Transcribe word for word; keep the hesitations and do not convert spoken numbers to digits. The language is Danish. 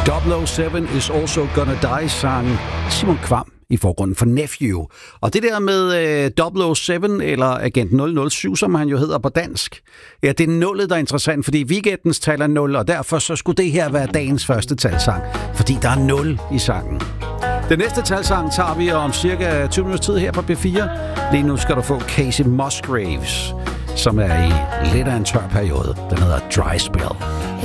double oh seven is also gonna die, sang Simon Kvam i forgrunden for Nephew. Og det der med øh, double oh seven, eller Agent nul nul syv, som han jo hedder på dansk, ja, det er nullet, der er interessant, fordi weekendens tal er nul, og derfor så skulle det her være dagens første talsang, fordi der er nul i sangen. Den næste talsang tager vi om cirka tyve minutters tid her på B fire. Lige nu skal du få Casey Musgraves, som er i lidt af en tør periode. Den hedder Dry Spell.